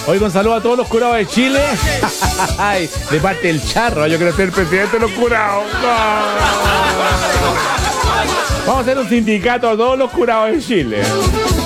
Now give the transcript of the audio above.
Hoy con saludo a todos los curados de Chile. Ay, de parte del Charro, yo quiero ser el presidente de los curados. No. Vamos a hacer un sindicato a todos los curados de Chile.